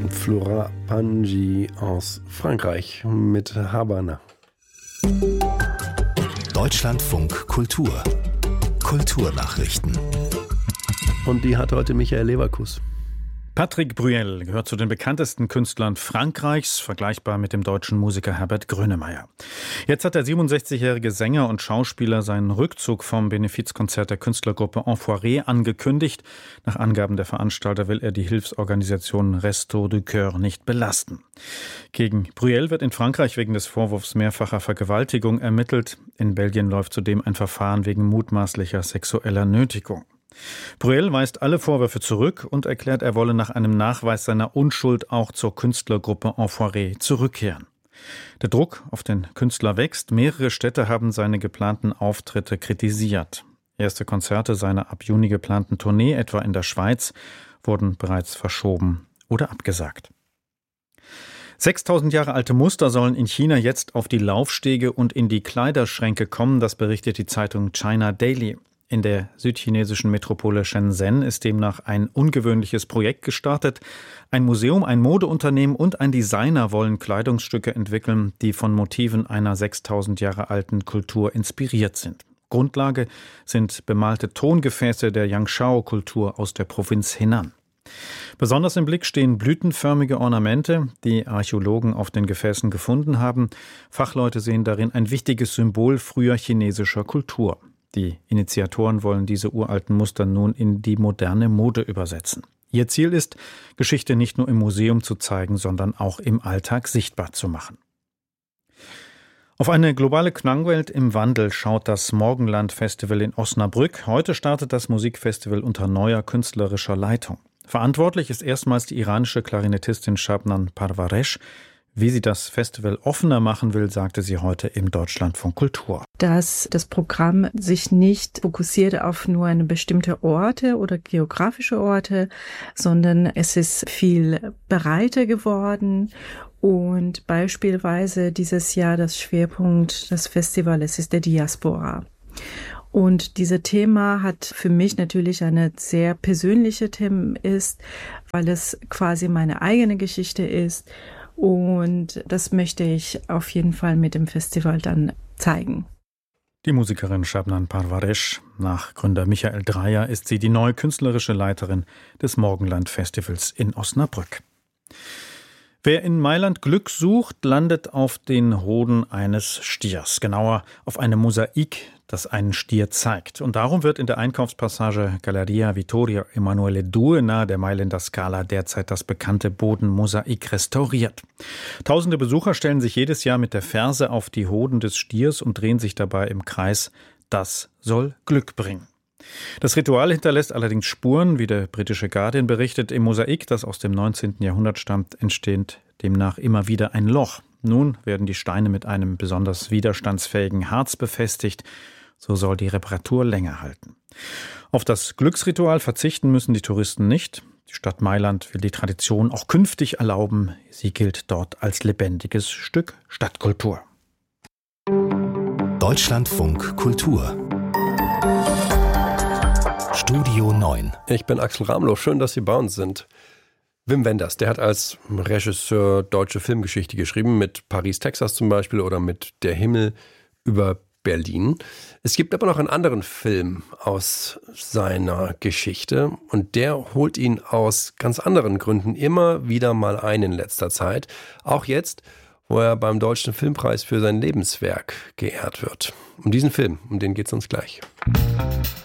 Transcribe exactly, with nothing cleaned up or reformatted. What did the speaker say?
Flora Pangi aus Frankreich mit Habana. Deutschlandfunk Kultur. Kulturnachrichten. Und die hat heute Michael Leverkus. Patrick Bruel gehört zu den bekanntesten Künstlern Frankreichs, vergleichbar mit dem deutschen Musiker Herbert Grönemeyer. Jetzt hat der siebenundsechzigjährige Sänger und Schauspieler seinen Rückzug vom Benefizkonzert der Künstlergruppe Enfoiré angekündigt. Nach Angaben der Veranstalter will er die Hilfsorganisation Restos du Cœur nicht belasten. Gegen Bruel wird in Frankreich wegen des Vorwurfs mehrfacher Vergewaltigung ermittelt. In Belgien läuft zudem ein Verfahren wegen mutmaßlicher sexueller Nötigung. Bruel weist alle Vorwürfe zurück und erklärt, er wolle nach einem Nachweis seiner Unschuld auch zur Künstlergruppe Enfoiré zurückkehren. Der Druck auf den Künstler wächst. Mehrere Städte haben seine geplanten Auftritte kritisiert. Erste Konzerte seiner ab Juni geplanten Tournee, etwa in der Schweiz, wurden bereits verschoben oder abgesagt. sechstausend Jahre alte Muster sollen in China jetzt auf die Laufstege und in die Kleiderschränke kommen, das berichtet die Zeitung China Daily. In der südchinesischen Metropole Shenzhen ist demnach ein ungewöhnliches Projekt gestartet. Ein Museum, ein Modeunternehmen und ein Designer wollen Kleidungsstücke entwickeln, die von Motiven einer sechstausend Jahre alten Kultur inspiriert sind. Grundlage sind bemalte Tongefäße der Yangshao-Kultur aus der Provinz Henan. Besonders im Blick stehen blütenförmige Ornamente, die Archäologen auf den Gefäßen gefunden haben. Fachleute sehen darin ein wichtiges Symbol früher chinesischer Kultur. Die Initiatoren wollen diese uralten Muster nun in die moderne Mode übersetzen. Ihr Ziel ist, Geschichte nicht nur im Museum zu zeigen, sondern auch im Alltag sichtbar zu machen. Auf eine globale Klangwelt im Wandel schaut das Morgenland-Festival in Osnabrück. Heute startet das Musikfestival unter neuer künstlerischer Leitung. Verantwortlich ist erstmals die iranische Klarinettistin Shabnam Parvaresh. Wie sie das Festival offener machen will, sagte sie heute im Deutschlandfunk Kultur. Dass das Programm sich nicht fokussiert auf nur eine bestimmte Orte oder geografische Orte, sondern es ist viel breiter geworden. Und beispielsweise dieses Jahr das Schwerpunkt des Festivals ist der Diaspora. Und dieses Thema hat für mich natürlich eine sehr persönliche Thema ist, weil es quasi meine eigene Geschichte ist. Und das möchte ich auf jeden Fall mit dem Festival dann zeigen. Die Musikerin Shabnam Parvaresh, nach Gründer Michael Dreyer, ist sie die neue künstlerische Leiterin des Morgenland-Festivals in Osnabrück. Wer in Mailand Glück sucht, landet auf den Hoden eines Stiers, genauer auf einem Mosaik, das einen Stier zeigt. Und darum wird in der Einkaufspassage Galleria Vittorio Emanuele zwei nahe der Mailänder Scala derzeit das bekannte Bodenmosaik restauriert. Tausende Besucher stellen sich jedes Jahr mit der Ferse auf die Hoden des Stiers und drehen sich dabei im Kreis. Das soll Glück bringen. Das Ritual hinterlässt allerdings Spuren, wie der britische Guardian berichtet. Im Mosaik, das aus dem neunzehnten Jahrhundert stammt, entsteht demnach immer wieder ein Loch. Nun werden die Steine mit einem besonders widerstandsfähigen Harz befestigt. So soll die Reparatur länger halten. Auf das Glücksritual verzichten müssen die Touristen nicht. Die Stadt Mailand will die Tradition auch künftig erlauben. Sie gilt dort als lebendiges Stück Stadtkultur. Deutschlandfunk Kultur. Studio neun. Ich bin Axel Ramlow. Schön, dass Sie bei uns sind. Wim Wenders, der hat als Regisseur deutsche Filmgeschichte geschrieben, mit Paris, Texas zum Beispiel oder mit Der Himmel über Berlin. Es gibt aber noch einen anderen Film aus seiner Geschichte und der holt ihn aus ganz anderen Gründen immer wieder mal ein in letzter Zeit. Auch jetzt, wo er beim Deutschen Filmpreis für sein Lebenswerk geehrt wird. Um diesen Film, um den geht es uns gleich.